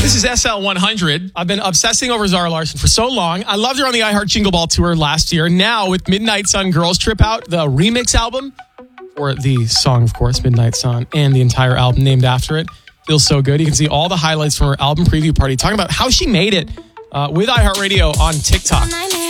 This is SL100. I've been obsessing over Zara Larsson for so long. I loved her on the iHeart Jingle Ball tour last year. Now with Midnight Sun Girls Trip Out, the remix album, or the song, of course, Midnight Sun, and the entire album named after it. Feels so good. You can see all the highlights from her album preview party, talking about how she made it with iHeartRadio on TikTok.